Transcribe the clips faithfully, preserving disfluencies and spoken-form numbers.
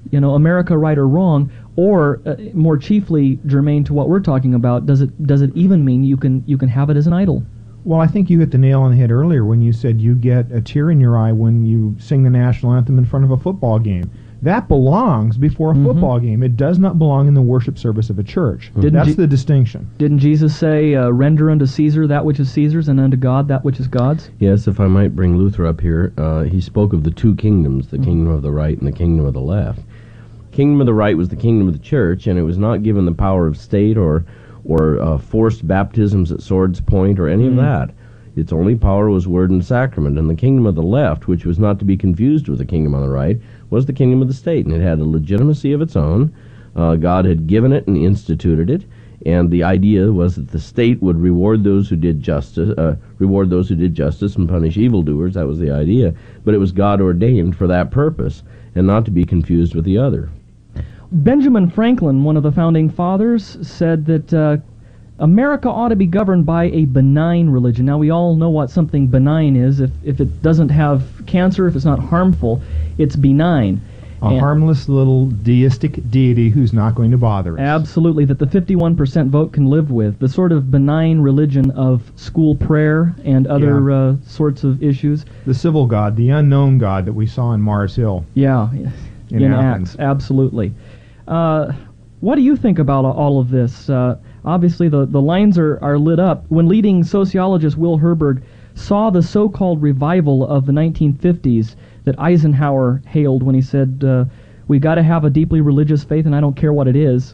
You know, America right or wrong, or uh, more chiefly germane to what we're talking about, does it does it even mean you can you can have it as an idol? Well, I think you hit the nail on the head earlier when you said you get a tear in your eye when you sing the national anthem in front of a football game. That belongs before a mm-hmm. football game. It does not belong in the worship service of a church. Didn't That's Je- the distinction. Didn't Jesus say, uh, render unto Caesar that which is Caesar's, and unto God that which is God's? Yes, if I might bring Luther up here, uh, he spoke of the two kingdoms, the mm-hmm. kingdom of the right and the kingdom of the left. Kingdom of the right was the kingdom of the church, and it was not given the power of state or, or uh, forced baptisms at sword's point or any mm-hmm. of that. Its only power was word and sacrament, and the kingdom of the left, which was not to be confused with the kingdom on the right, was the kingdom of the state, and it had a legitimacy of its own. Uh, God had given it and instituted it, and the idea was that the state would reward those who did justice, uh, reward those who did justice and punish evildoers. That was the idea, but it was God ordained for that purpose, and not to be confused with the other. Benjamin Franklin, one of the founding fathers, said that uh, America ought to be governed by a benign religion. Now, we all know what something benign is. If if it doesn't have cancer, if it's not harmful, it's benign. A and harmless little deistic deity who's not going to bother us. Absolutely, that the fifty-one percent vote can live with. The sort of benign religion of school prayer and other yeah. uh, sorts of issues. The civil God, the unknown God that we saw in Mars Hill. Yeah, in, in Athens. Acts, absolutely. Uh, what do you think about all of this? Uh, obviously, the, the lines are, are lit up. When leading sociologist Will Herberg saw the so-called revival of the nineteen fifties that Eisenhower hailed when he said, uh, we got to have a deeply religious faith, and I don't care what it is.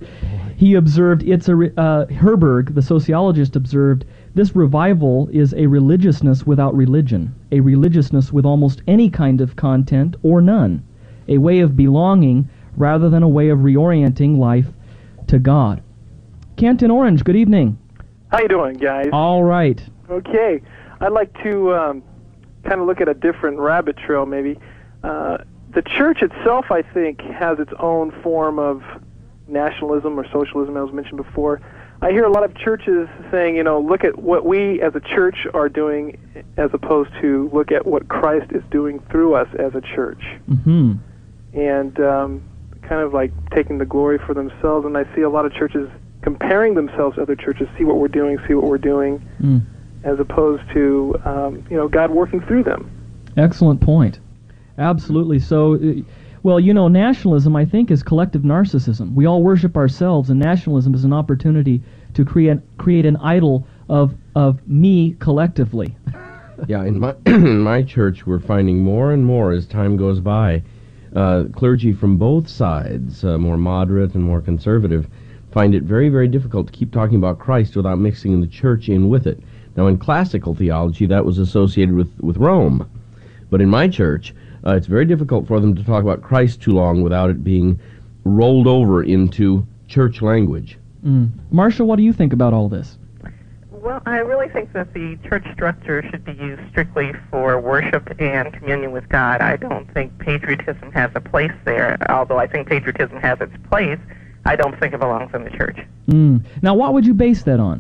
He observed, it's a re- uh, Herberg, the sociologist, observed, this revival is a religiousness without religion, a religiousness with almost any kind of content or none, a way of belonging rather than a way of reorienting life to God. Kent in Orange, good evening. How you doing, guys? All right. Okay. I'd like to um, kind of look at a different rabbit trail, maybe. Uh, the church itself, I think, has its own form of nationalism or socialism, as was mentioned before. I hear a lot of churches saying, you know, look at what we as a church are doing as opposed to look at what Christ is doing through us as a church. Mm-hmm. And um, kind of like taking the glory for themselves. And I see a lot of churches comparing themselves to other churches, see what we're doing, see what we're doing, mm. as opposed to, um, you know, God working through them. Excellent point. Absolutely. So, uh, well, you know, nationalism, I think, is collective narcissism. We all worship ourselves, and nationalism is an opportunity to create create an idol of of me collectively. Yeah, in my in my church, we're finding more and more as time goes by, uh, clergy from both sides, uh, more moderate and more conservative, find it very, very difficult to keep talking about Christ without mixing the church in with it. Now, in classical theology, that was associated with, with Rome. But in my church, uh, it's very difficult for them to talk about Christ too long without it being rolled over into church language. Mm. Marcia, what do you think about all this? Well, I really think that the church structure should be used strictly for worship and communion with God. I don't think patriotism has a place there, although I think patriotism has its place. I don't think it belongs in the church. Mm. Now, what would you base that on?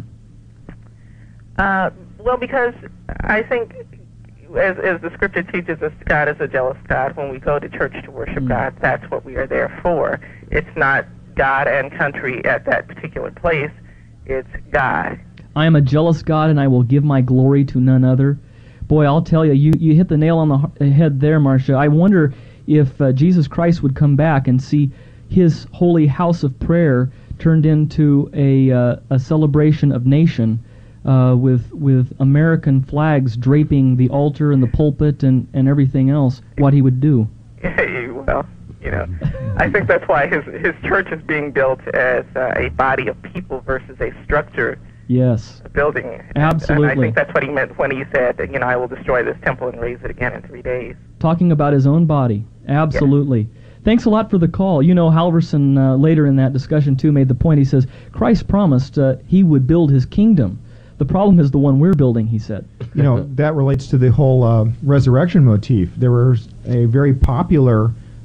Uh, well, because I think, as, as the Scripture teaches us, God is a jealous God. When we go to church to worship mm. God, that's what we are there for. It's not God and country at that particular place. It's God. I am a jealous God, and I will give my glory to none other. Boy, I'll tell you, you, you hit the nail on the head there, Marcia. I wonder if uh, Jesus Christ would come back and see his holy house of prayer turned into a uh, a celebration of nation uh, with with American flags draping the altar and the pulpit and, and everything else, what he would do. Well, you know, I think that's why his his church is being built as uh, a body of people versus a structure. Yes. A building. Absolutely. And I think that's what he meant when he said, you know, I will destroy this temple and raise it again in three days. Talking about his own body. Absolutely. Yes. Thanks a lot for the call. You know, Halverson, uh, later in that discussion, too, made the point. He says, Christ promised uh, he would build his kingdom. The problem is the one we're building, he said. You know, that relates to the whole uh, resurrection motif. There was a very popular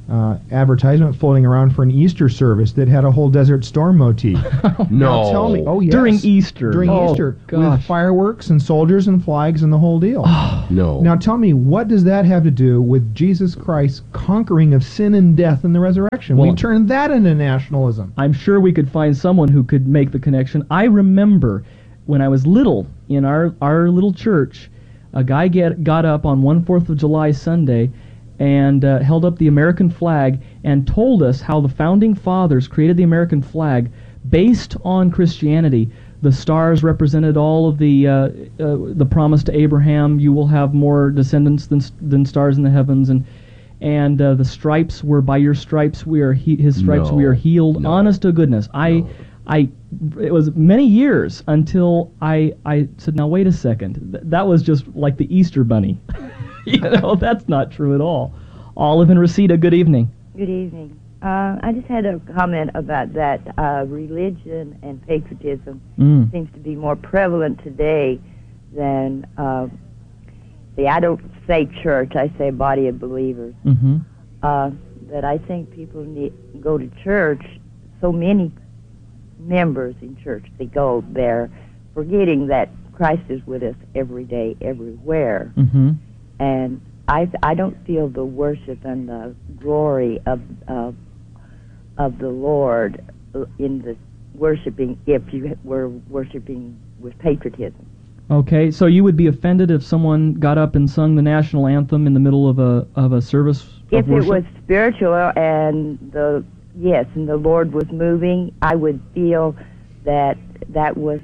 uh, advertisement floating around for an Easter service that had a whole Desert Storm motif. No. Now tell me, oh yes, During Easter. during Oh, Easter, gosh. with fireworks and soldiers and flags and the whole deal. No. Now tell me, what does that have to do with Jesus Christ's conquering of sin and death in the resurrection? Well- we turned that into nationalism. I'm sure we could find someone who could make the connection. I remember when I was little in our, our little church, a guy get, got up on one fourth of July Sunday and uh, held up the American flag and told us how the founding fathers created the American flag based on Christianity. The stars represented all of the uh, uh, the promise to Abraham, you will have more descendants than than stars in the heavens, and and uh, the stripes were by your stripes we are he- his stripes No. we are healed. No. Honest to goodness, I No. I it was many years until I I said, now wait a second, Th- that was just like the Easter bunny. You know, that's not true at all. Olive and Reseda, good evening. Good evening. Uh, I just had a comment about that. Uh, religion and patriotism Mm. seems to be more prevalent today than, uh, see, I don't say church, I say body of believers. Mm-hmm. Uh, that I think people need go to church, so many members in church, they go there forgetting that Christ is with us every day, everywhere. Mm-hmm. And I I don't feel the worship and the glory of of of the Lord in the worshiping if you were worshiping with patriotism. Okay, so you would be offended if someone got up and sung the national anthem in the middle of a of a service of If worship? it was spiritual and the yes, and the Lord was moving, I would feel that that was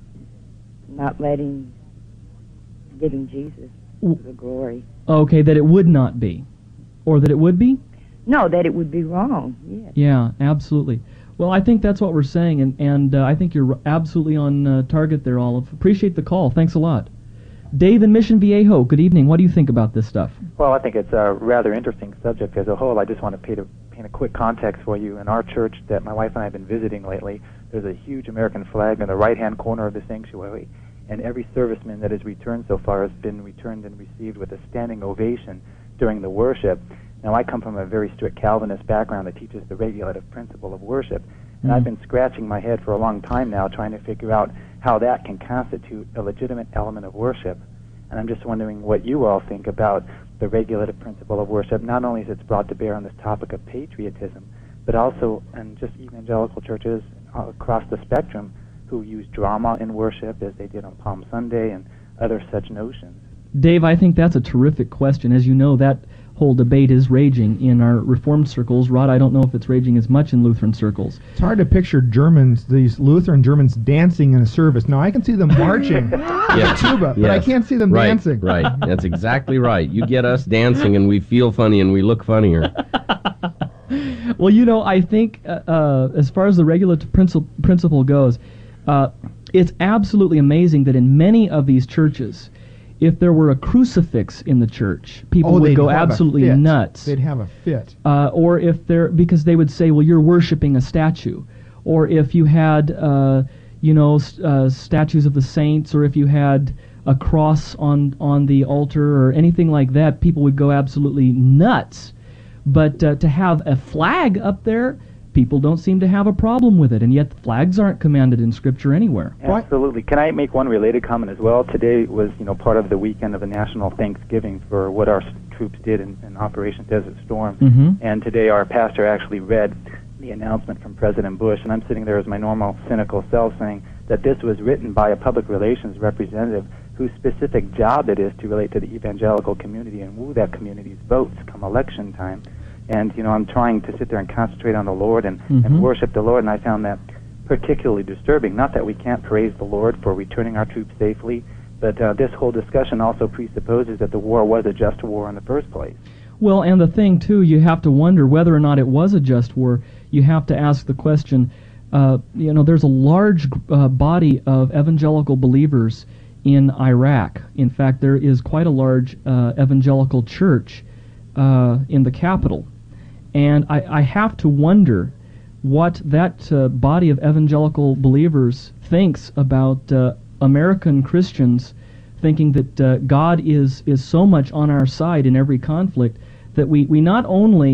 not letting giving Jesus the glory. Okay, that it would not be, or that it would be? No, that it would be wrong. Yes. Yeah, absolutely. Well, I think that's what we're saying, and, and uh, I think you're absolutely on uh, target there, Olive. Appreciate the call. Thanks a lot. Dave in Mission Viejo, good evening. What do you think about this stuff? Well, I think it's a rather interesting subject as a whole. I just want to paint a, paint a quick context for you. In our church that my wife and I have been visiting lately, there's a huge American flag in the right-hand corner of the sanctuary, and every serviceman that has returned so far has been returned and received with a standing ovation during the worship. Now, I come from a very strict Calvinist background that teaches the regulative principle of worship, and Mm. I've been scratching my head for a long time now trying to figure out how that can constitute a legitimate element of worship. And I'm just wondering what you all think about the regulative principle of worship, not only as it's brought to bear on this topic of patriotism, but also in just evangelical churches across the spectrum who use drama in worship, as they did on Palm Sunday, and other such notions. Dave, I think that's a terrific question. As you know, that whole debate is raging in our Reformed circles. Rod, I don't know if it's raging as much in Lutheran circles. It's hard to picture Germans, these Lutheran Germans, dancing in a service. Now, I can see them marching with a tuba, but I Yes. can't see them right, dancing. Right, that's exactly right. You get us dancing and we feel funny and we look funnier. Well, you know, I think uh, uh, as far as the regulative principle, principle goes, uh, it's absolutely amazing that in many of these churches, if there were a crucifix in the church, people Oh, would they'd go have a absolutely fit. nuts. They'd have a fit. Uh, or if they're, because they would say, well, you're worshiping a statue. Or if you had, uh, you know, st- uh, statues of the saints, or if you had a cross on, on the altar or anything like that, people would go absolutely nuts. But uh, to have a flag up there, people don't seem to have a problem with it, and yet flags aren't commanded in Scripture anywhere. What? Absolutely. Can I make one related comment as well? Today was, you know, part of the weekend of the National Thanksgiving for what our s- troops did in, in Operation Desert Storm. Mhm. And today our pastor actually read the announcement from President Bush, and I'm sitting there as my normal cynical self saying that this was written by a public relations representative whose specific job it is to relate to the evangelical community and woo that community's votes come election time. And, you know, I'm trying to sit there and concentrate on the Lord and, Mhm. and worship the Lord, and I found that particularly disturbing. Not that we can't praise the Lord for returning our troops safely, but uh, this whole discussion also presupposes that the war was a just war in the first place. Well, and the thing, too, you have to wonder whether or not it was a just war. You have to ask the question, uh, you know, there's a large uh, body of evangelical believers in Iraq. In fact, there is quite a large uh, evangelical church uh, in the capital. And I, I have to wonder what that uh, body of evangelical believers thinks about uh, American Christians thinking that uh, God is, is so much on our side in every conflict that we, we not only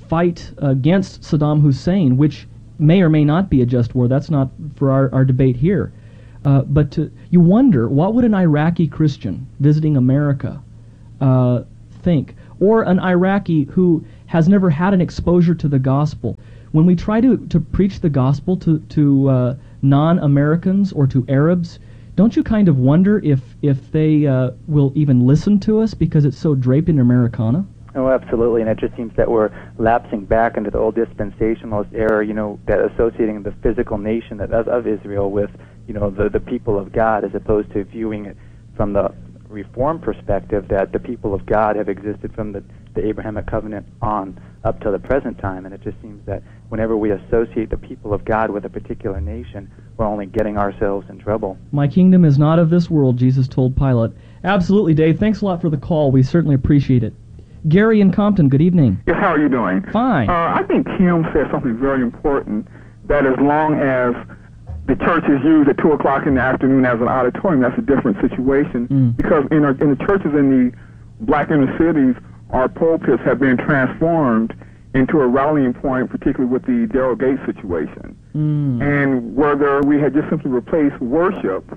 fight against Saddam Hussein, which may or may not be a just war. That's not for our, our debate here. Uh, but to, you wonder, what would an Iraqi Christian visiting America uh, think? Or an Iraqi who has never had an exposure to the gospel. When we try to, to preach the gospel to, to uh, non-Americans or to Arabs, don't you kind of wonder if, if they uh, will even listen to us because it's so draped in Americana? Oh, absolutely, and it just seems that we're lapsing back into the old dispensationalist era, you know, that associating the physical nation that of, of Israel with, you know, the, the people of God, as opposed to viewing it from the Reform perspective that the people of God have existed from the, the Abrahamic covenant on up to the present time, and it just seems that whenever we associate the people of God with a particular nation, we're only getting ourselves in trouble. My kingdom is not of this world, Jesus told Pilate. Absolutely, Dave. Thanks a lot for the call. We certainly appreciate it. Gary in Compton, good evening. Yes, how are you doing? Fine. Uh, I think Kim said something very important, that as long as the church is used at two o'clock in the afternoon as an auditorium, that's a different situation. Mm. Because in, our, in the churches in the black inner cities, our pulpits have been transformed into a rallying point, particularly with the Daryl Gates situation. Mm. And whether we had just simply replaced worship,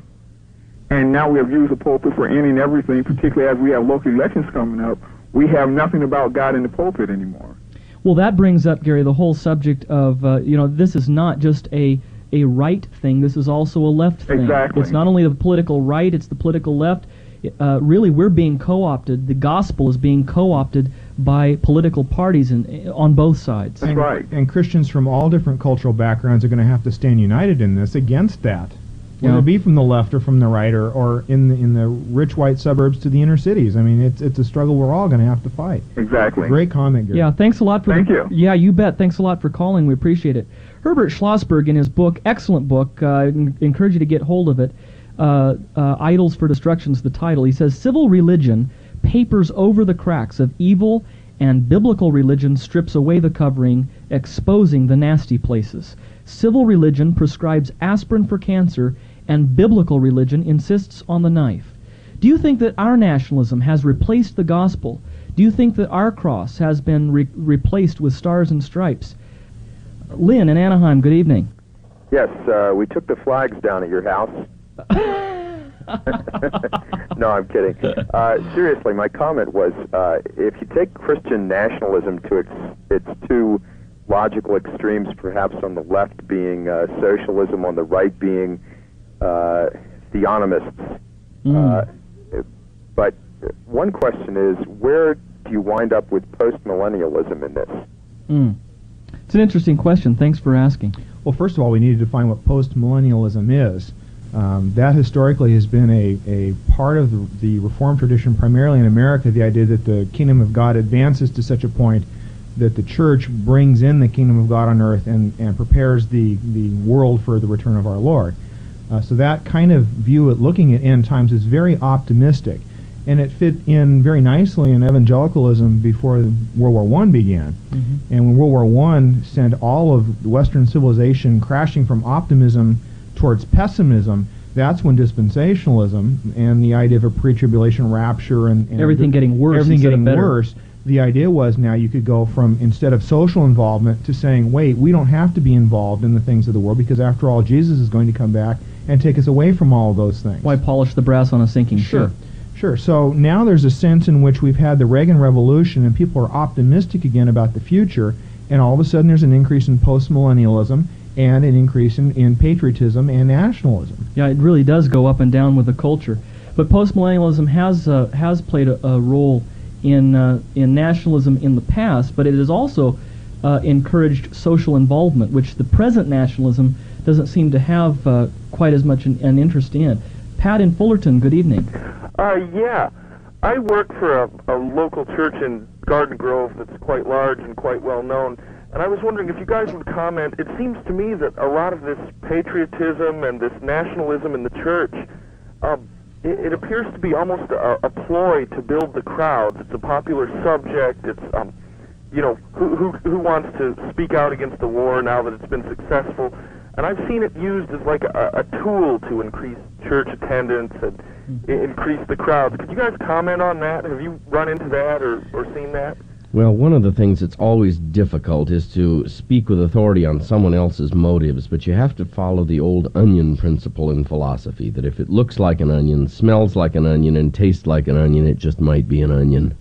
and now we have used the pulpit for any and everything, particularly as we have local elections coming up, we have nothing about God in the pulpit anymore. Well, that brings up, Gary, the whole subject of, uh, you know, this is not just a a right thing, this is also a left thing. Exactly. It's not only the political right, it's the political left. Uh, really, we're being co-opted. The gospel is being co-opted by political parties in, on both sides. That's and, right. And Christians from all different cultural backgrounds are going to have to stand united in this against that. Whether Yeah. it be from the left or from the right, or, or in the, in the rich white suburbs to the inner cities. I mean, it's it's a struggle we're all going to have to fight. Exactly. Great comment, Gary. Yeah, thanks a lot for Thank the, you. Yeah, you bet. Thanks a lot for calling. We appreciate it. Herbert Schlossberg, in his book, excellent book, uh, I en- encourage you to get hold of it, uh, uh, Idols for Destruction is the title. He says, civil religion papers over the cracks of evil, and biblical religion strips away the covering, exposing the nasty places. Civil religion prescribes aspirin for cancer, and biblical religion insists on the knife. Do you think that our nationalism has replaced the gospel? Do you think that our cross has been re- replaced with stars and stripes? Lynn in Anaheim, good evening. Yes, uh, we took the flags down at your house. No, I'm kidding. Uh, seriously, my comment was, uh, if you take Christian nationalism to its, its two logical extremes, perhaps on the left being uh, socialism, on the right being uh, theonomists. Mm. Uh, but one question is, where do you wind up with post-millennialism in this? Mm. It's an interesting question. Thanks for asking. Well, first of all, we need to define what post-millennialism is. Um, that historically has been a, a part of the, the Reformed tradition, primarily in America, the idea that the kingdom of God advances to such a point that the church brings in the kingdom of God on earth and, and prepares the, the world for the return of our Lord. Uh, so that kind of view at looking at end times is very optimistic, and it fit in very nicely in evangelicalism before World War One began. Mm-hmm. And when World War One sent all of Western civilization crashing from optimism towards pessimism, that's when dispensationalism and the idea of a pre-tribulation rapture and, and everything getting worse, everything getting better. worse. The idea was now you could go from, instead of social involvement, to saying, wait, we don't have to be involved in the things of the world, because after all, Jesus is going to come back and take us away from all of those things. Why polish the brass on a sinking Sure. ship? Sure. So now there's a sense in which we've had the Reagan Revolution and people are optimistic again about the future, and all of a sudden there's an increase in post-millennialism and an increase in, in patriotism and nationalism. Yeah, it really does go up and down with the culture. But post-millennialism has uh, has played a, a role in uh, in nationalism in the past, but it has also uh, encouraged social involvement, which the present nationalism doesn't seem to have uh, quite as much an, an interest in. Pat in Fullerton, good evening. Uh, yeah. I work for a, a local church in Garden Grove that's quite large and quite well known, and I was wondering if you guys would comment. It seems to me that a lot of this patriotism and this nationalism in the church, uh, it, it appears to be almost a, a ploy to build the crowds. It's a popular subject. It's, um, you know, who, who, who wants to speak out against the war now that it's been successful? And I've seen it used as like a, a tool to increase church attendance and mm-hmm. I- increase the crowds. Could you guys comment on that? Have you run into that or, or seen that? Well, one of the things that's always difficult is to speak with authority on someone else's motives, but you have to follow the old onion principle in philosophy, that if it looks like an onion, smells like an onion, and tastes like an onion, it just might be an onion.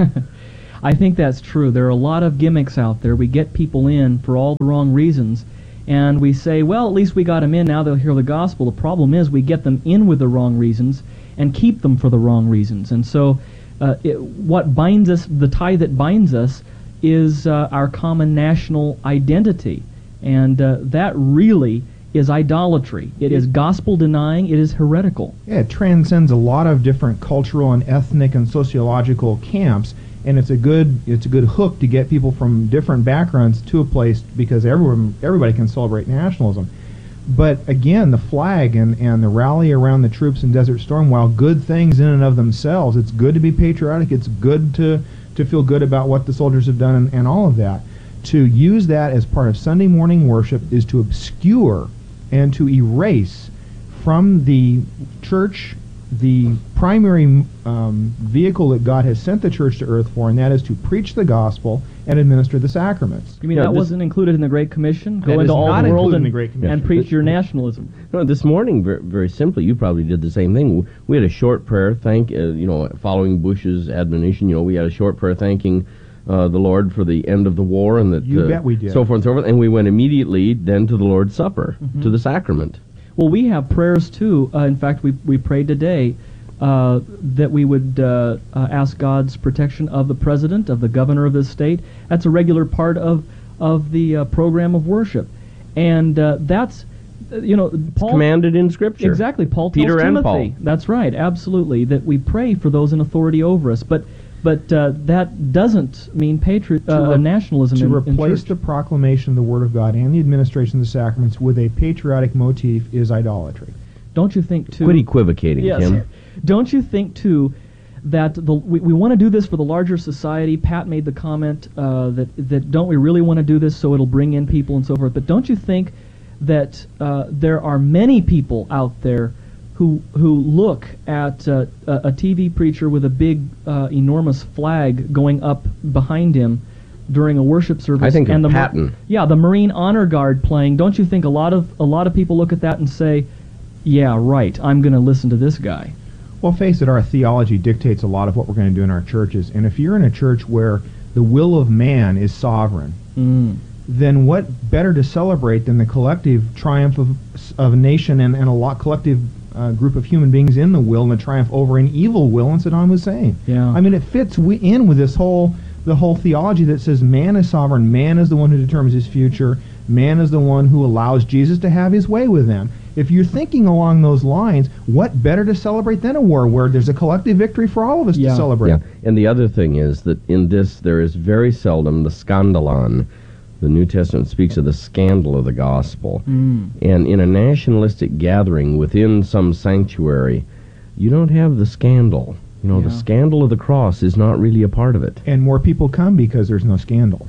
I think that's true. There are a lot of gimmicks out there. We get people in for all the wrong reasons, and we say, well, at least we got them in, now they'll hear the gospel. The problem is we get them in with the wrong reasons and keep them for the wrong reasons. And so Uh, it, what binds us, the tie that binds us, is uh, our common national identity. And uh, that really is idolatry. It is gospel denying. It is heretical. Yeah, it transcends a lot of different cultural and ethnic and sociological camps, and it's a good it's a good hook to get people from different backgrounds to a place, because everyone everybody can celebrate nationalism. But again, the flag and, and the rally around the troops in Desert Storm, while good things in and of themselves, it's good to be patriotic, it's good to, to feel good about what the soldiers have done and, and all of that. To use that as part of Sunday morning worship is to obscure and to erase from the church the primary um, vehicle that God has sent the church to earth for, and that is to preach the gospel and administer the sacraments. You mean Yeah, that this- wasn't included in the Great Commission? Go That into is all not the world included in and, the Great Commission. and preach your nationalism. No, this morning, very, very simply, you probably did the same thing. We had a short prayer, thank uh, you know, following Bush's admonition. You know, we had a short prayer thanking uh, the Lord for the end of the war, and that You uh, bet we did. so forth and so forth. And we went immediately then to the Lord's Supper, Mm-hmm. to the sacrament. Well, we have prayers too. Uh, in fact, we we prayed today uh, that we would uh, uh, ask God's protection of the president, of the governor of this state. That's a regular part of of the uh, program of worship, and uh, that's uh, you know Paul Commanded in Scripture. exactly. Paul tells Peter and Timothy. Paul. That's right. Absolutely. That we pray for those in authority over us, but. But uh, that doesn't mean patri- uh, re- nationalism To in, in replace church. the proclamation of the Word of God and the administration of the sacraments with a patriotic motif is idolatry. Don't you think too? Quit equivocating, Yes. Tim. Don't you think too that the we, we want to do this for the larger society? Pat made the comment uh, that that don't we really want to do this so it'll bring in people and so forth? But don't you think that uh, there are many people out there who who look at uh, a, a T V preacher with a big, uh, enormous flag going up behind him during a worship service? I think of and the Mar- Patton. yeah, the Marine Honor Guard playing. Don't you think a lot of a lot of people look at that and say, "Yeah, right. I'm going to listen to this guy." Well, face it, our theology dictates a lot of what we're going to do in our churches. And if you're in a church where the will of man is sovereign, Mm. then what better to celebrate than the collective triumph of, of a nation and, and a lot collective uh, group of human beings in the will and the triumph over an evil will in Saddam Hussein? Yeah. I mean, it fits wi- in with this whole the whole theology that says man is sovereign, man is the one who determines his future, man is the one who allows Jesus to have his way with them. If you're thinking along those lines, what better to celebrate than a war where there's a collective victory for all of us Yeah. to celebrate? Yeah, and the other thing is that in this there is very seldom the scandalon. The New Testament speaks of the scandal of the gospel. Mm. And in a nationalistic gathering within some sanctuary, you don't have the scandal. You know, the Yeah. scandal of the cross is not really a part of it. And more people come because there's no scandal.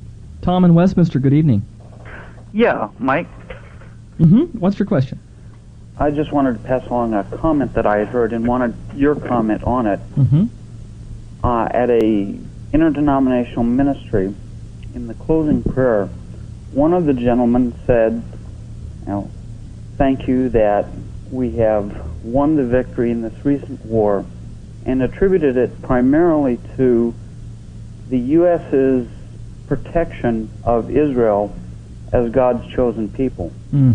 Tom in Westminster, good evening. Yeah, Mike, Mm-hmm. What's your question? I just wanted to pass along a comment that I had heard and wanted your comment on it. Mm-hmm. Uh, at a interdenominational ministry, in the closing prayer, one of the gentlemen said, you know, thank you that we have won the victory in this recent war, and attributed it primarily to the U S's protection of Israel as God's chosen people. Mm.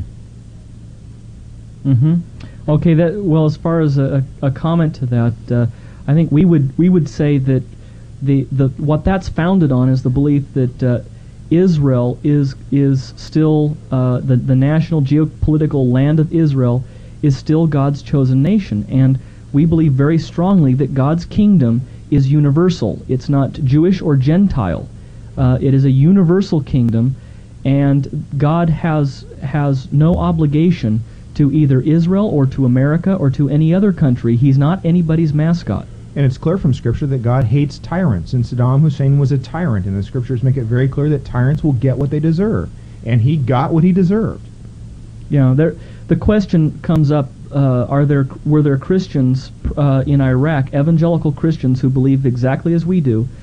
Mm-hmm. Okay. That well, as far as a, a comment to that, uh, I think we would we would say that the the what that's founded on is the belief that uh, Israel is is still uh, the the national geopolitical land of Israel is still God's chosen nation, and we believe very strongly that God's kingdom is universal. It's not Jewish or Gentile. Uh, it is a universal kingdom, and God has has no obligation to either Israel or to America or to any other country. He's not anybody's mascot. And it's clear from Scripture that God hates tyrants, and Saddam Hussein was a tyrant, and the Scriptures make it very clear that tyrants will get what they deserve, and he got what he deserved. You know, there, the question comes up: uh, Are there were there Christians uh, in Iraq, evangelical Christians who believed exactly as we do,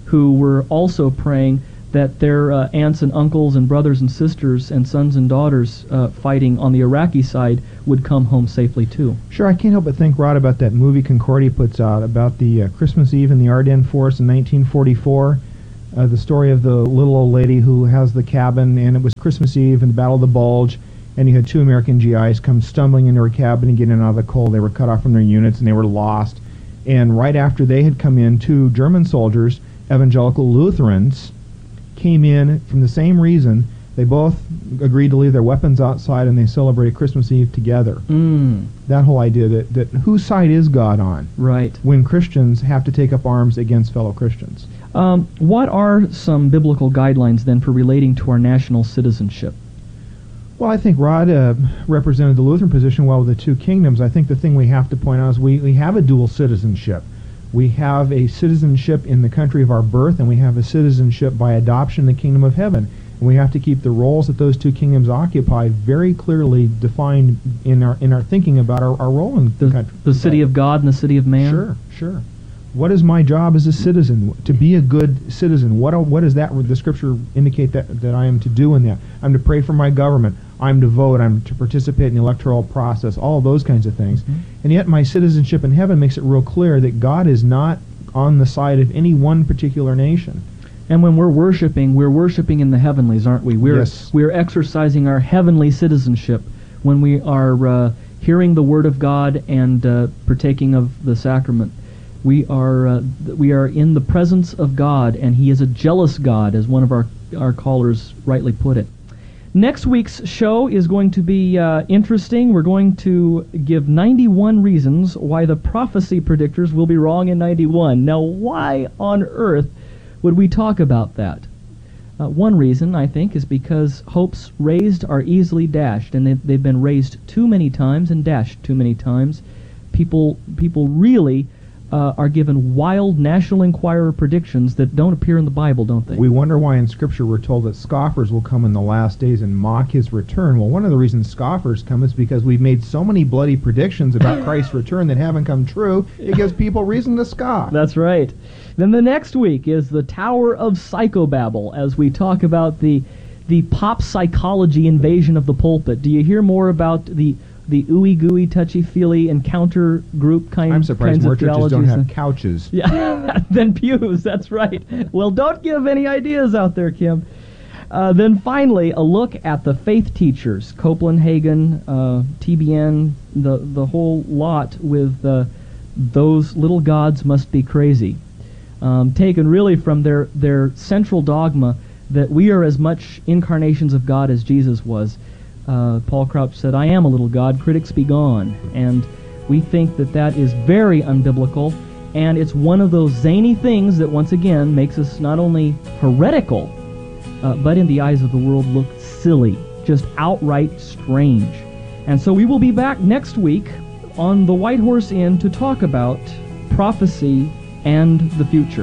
who were also praying that their uh, aunts and uncles and brothers and sisters and sons and daughters uh, fighting on the Iraqi side would come home safely too. Sure, I can't help but think, Rod, about that movie Concordia puts out about the uh, Christmas Eve in the Ardennes Forest in nineteen forty-four. Uh, the story of the little old lady who has the cabin, and it was Christmas Eve in the Battle of the Bulge, and you had two American G Is come stumbling into her cabin and getting out of the cold. They were cut off from their units, and they were lost. And right after they had come in, two German soldiers, evangelical Lutherans, came in from the same reason. They both agreed to leave their weapons outside, and they celebrated Christmas Eve together. Mm. That whole idea that, that whose side is God on? Right. When Christians have to take up arms against fellow Christians. Um, what are some biblical guidelines then for relating to our national citizenship? Well, I think Rod uh, represented the Lutheran position well with the two kingdoms. I think the thing we have to point out is we, we have a dual citizenship. We have a citizenship in the country of our birth, and we have a citizenship by adoption in the kingdom of heaven. And we have to keep the roles that those two kingdoms occupy very clearly defined in our in our thinking about our, our role in the, the country. The city of God and the city of man? Sure, sure. What is my job as a citizen? To be a good citizen. What what does that the scripture indicate that, that I am to do in that? I'm to pray for my government. I'm to vote. I'm to participate in the electoral process. All of those kinds of things. Mm-hmm. And yet my citizenship in heaven makes it real clear that God is not on the side of any one particular nation. And when we're worshiping, we're worshiping in the heavenlies, aren't we? We're, yes. We're exercising our heavenly citizenship when we are uh, hearing the Word of God and uh, partaking of the sacrament. We are uh, we are in the presence of God, and He is a jealous God, as one of our, our callers rightly put it. Next week's show is going to be uh, interesting. We're going to give ninety-one reasons why the prophecy predictors will be wrong in ninety-one. Now, why on earth would we talk about that? Uh, one reason, I think, is because hopes raised are easily dashed, and they've, they've been raised too many times and dashed too many times. People, people really uh, are given wild National Enquirer predictions that don't appear in the Bible, don't they? We wonder why in Scripture we're told that scoffers will come in the last days and mock His return. Well, one of the reasons scoffers come is because we've made so many bloody predictions about Christ's return that haven't come true. It gives people reason to scoff. That's right. Then the next week is the Tower of Psychobabble, as we talk about the the pop psychology invasion of the pulpit. Do you hear more about the the ooey gooey touchy feely encounter group kind? I'm surprised kinds more of churches don't theologies have couches. Yeah, than pews. That's right. Well, don't give any ideas out there, Kim. Uh, then finally, a look at the faith teachers, Copeland, Hagen, uh, T B N, the the whole lot with uh, those little gods must be crazy. Um, taken really from their, their central dogma that we are as much incarnations of God as Jesus was. Uh, Paul Crouch said, "I am a little God, critics be gone." And we think that that is very unbiblical, and it's one of those zany things that once again makes us not only heretical, uh, but in the eyes of the world look silly, just outright strange. And so we will be back next week on the White Horse Inn to talk about prophecy and the future.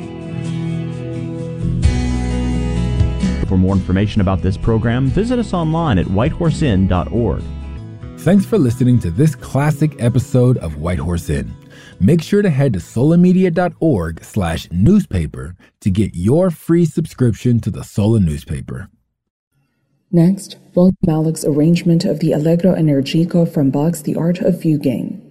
For more information about this program, visit us online at white horse inn dot org. Thanks for listening to this classic episode of White Horse Inn. Make sure to head to sola media dot org slash newspaper to get your free subscription to the Sola newspaper. Next, Wolfgang Malik's arrangement of the Allegro Energico from Bach's The Art of Fuguing.